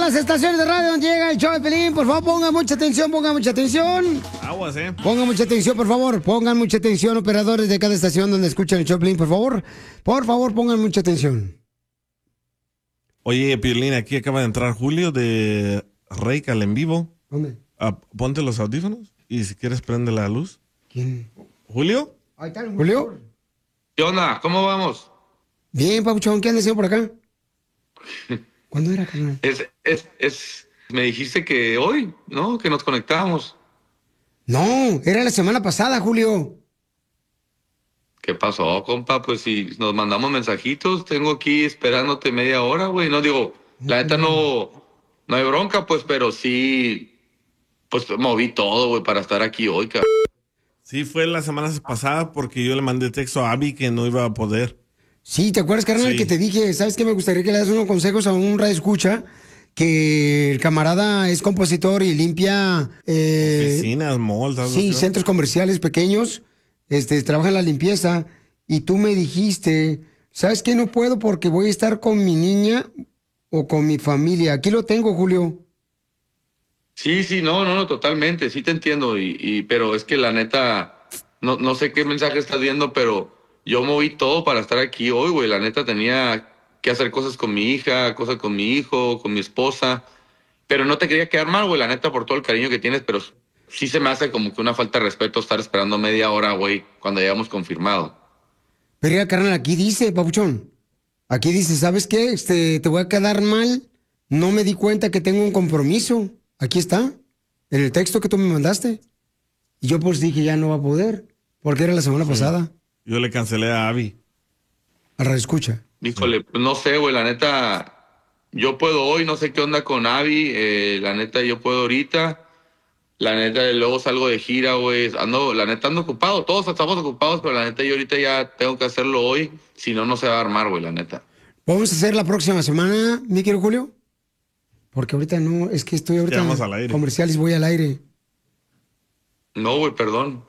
las estaciones de radio donde llega el show de Pelín. Por favor, pongan mucha atención, Aguas, Pongan mucha atención, por favor. Pongan mucha atención, operadores de cada estación donde escuchan el show de Pelín, por favor. Por favor, pongan mucha atención. Oye, Piolín, aquí acaba de entrar Julio de Reikal en vivo. ¿Dónde? Ponte los audífonos y si quieres prende la luz. ¿Quién? ¿Julio? Ahí está, ¿Julio? ¿Qué onda? ¿Cómo vamos? Bien, Papuchón, ¿qué andas haciendo por acá? ¿Cuándo era, carnal? Me dijiste que hoy, ¿no? Que nos conectábamos. No, era la semana pasada, Julio. ¿Qué pasó, compa? Pues si nos mandamos mensajitos, tengo aquí esperándote media hora, güey. No digo, la neta no hay bronca, pues, pero sí, pues moví todo, güey, para estar aquí hoy, cabrón. Sí, fue la semana pasada porque yo le mandé texto a Abby que no iba a poder. Sí, ¿te acuerdas, carnal, que te dije, ¿sabes qué? Me gustaría que le das unos consejos a un radio escucha, que el camarada es compositor y limpia... oficinas, malls, algo sí, así. centros comerciales pequeños, trabaja en la limpieza, y tú me dijiste, ¿sabes qué? No puedo porque voy a estar con mi niña o con mi familia. Aquí lo tengo, Julio. Sí, no, totalmente, sí te entiendo, pero es que la neta, no sé qué mensaje estás viendo, pero yo moví todo para estar aquí hoy, güey. La neta tenía que hacer cosas con mi hija, cosas con mi hijo, con mi esposa, pero no te quería quedar mal, güey, la neta, por todo el cariño que tienes, pero sí se me hace como que una falta de respeto estar esperando media hora, güey, cuando ya habíamos confirmado. Pero ya, carnal, aquí dice, papuchón, aquí dice, ¿sabes qué? Te voy a quedar mal, no me di cuenta que tengo un compromiso. Aquí está, en el texto que tú me mandaste. Y yo pues dije, ya no va a poder, porque era la semana pasada. Yo le cancelé a Abby. Al radio escucha. Híjole, pues no sé, güey, la neta, yo puedo hoy, no sé qué onda con Abby, la neta, yo puedo ahorita. La neta, luego salgo de gira, güey. La neta ando ocupado. Todos estamos ocupados, pero la neta, yo ahorita ya tengo que hacerlo hoy. Si no, no se va a armar, güey, la neta. ¿Vamos a hacer la próxima semana, mi querido Julio? Porque ahorita no, es que estoy ahorita vamos al aire. Comerciales, voy al aire. No, güey, perdón.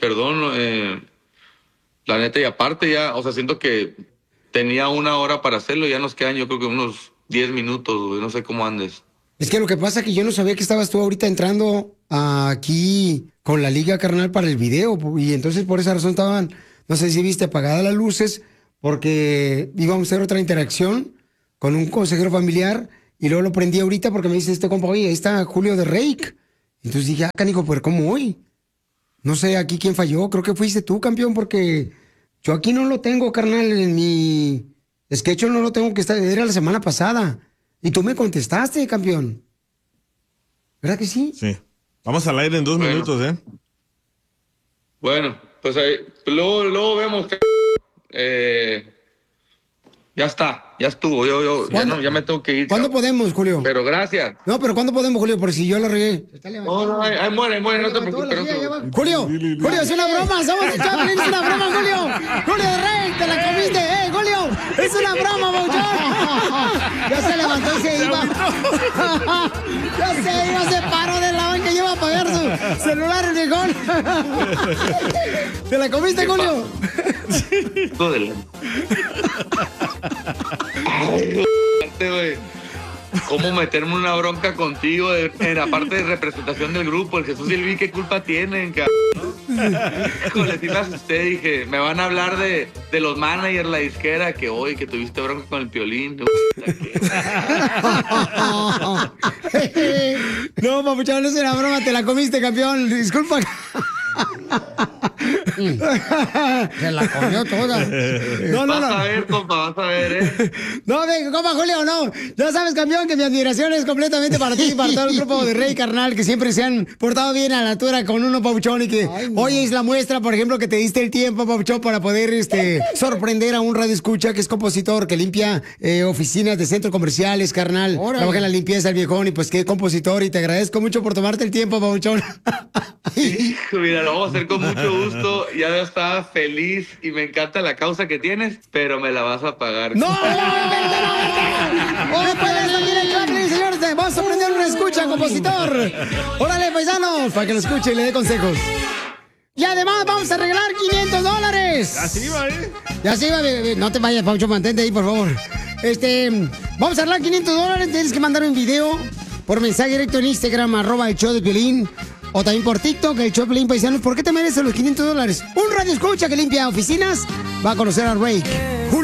La neta, y aparte ya, o sea, siento que tenía una hora para hacerlo. Ya nos quedan, yo creo que unos 10 minutos, güey. No sé cómo andes. Es que lo que pasa es que yo no sabía que estabas tú ahorita entrando aquí con la liga, carnal, para el video. Y entonces por esa razón estaban, no sé si viste, apagadas las luces, porque íbamos a hacer otra interacción con un consejero familiar. Y luego lo prendí ahorita porque me dice este compa, oye, ahí está Julio de Reik. Entonces dije, canijo, pero ¿cómo hoy? No sé aquí quién falló. Creo que fuiste tú, campeón, porque yo aquí no lo tengo, carnal, en mi sketch no lo tengo que estar. Era la semana pasada. Y tú me contestaste, campeón. ¿Verdad que sí? Sí. Vamos al aire en 2 minutos, ¿eh? Bueno, pues ahí, luego vemos. Ya está, ya estuvo. Ya me tengo que ir. ¿Cuándo podemos, Julio? Pero gracias. No, pero ¿cuándo podemos, Julio? Por si yo lo regué. No, ahí muere, no te preocupes. Julio, es una broma, somos de Chaplin, es una broma, Julio. Julio de Rey, te la comiste, Julio, es una broma, Bauchón. Ya se levantó y se iba. Ya se iba, se paró de la banca y iba a apagar su celular, el viejón. ¿Te la comiste, Julio? ¿Cómo meterme una bronca contigo en la parte de representación del grupo? El Jesús y el Vi, ¿qué culpa tienen, cabrón? Híjole, sí me asusté, dije, me van a hablar de los managers, la disquera, que hoy que tuviste bronca con el Piolín. No, papuchón, no es una broma, te la comiste, campeón. Disculpa. Se la comió toda. No. Vas a ver, compa, vas a ver, No, compa Julio, no. Ya sabes, campeón, que mi admiración es completamente para ti y para todo el grupo de Rey, carnal, que siempre se han portado bien a la altura con uno, papuchón, y que hoy es la muestra, por ejemplo, que te diste el tiempo, papuchón, para poder sorprender a un radio escucha que es compositor, que limpia oficinas de centros comerciales, carnal. Trabaja en la limpieza el viejón y pues que es compositor, y te agradezco mucho por tomarte el tiempo, papuchón. Hijo, mira, lo vamos a hacer con mucho gusto. Ya estaba feliz y me encanta la causa que tienes, pero me la vas a pagar. ¡No! ¡Hoy puedes aquí en el Chaplin, señores! Vamos a aprender una escucha, compositor. ¡Órale, paisanos! Para que lo escuche y le dé consejos. Y además vamos a regalar $500. Así va, ¿eh? Ya se iba, no te vayas, Paucho, mantente ahí, por favor. Vamos a regalar $500. Tienes que mandar un video por mensaje directo en Instagram, @el show de Piolín. O también por TikTok, el show de Piolín Paisanos. ¿Por qué te mereces los $500? Un radio escucha que limpia oficinas va a conocer a Rake.